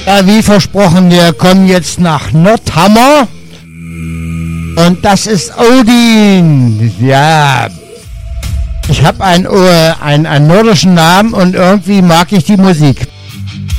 Ja, wie versprochen, wir kommen jetzt nach Nordhammer. Und das ist Odin. Ja. Ich habe einen nordischen Namen und irgendwie mag ich die Musik.